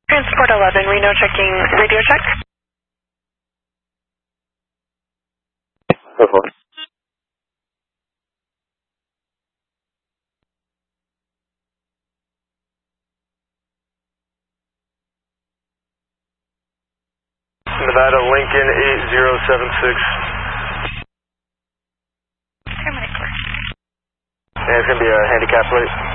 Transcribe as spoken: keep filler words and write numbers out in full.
Transport eleven, Reno checking radio check. Go for it. Nevada Lincoln eight zero seven six. Paramedic clear. And it's going to be a handicap plate.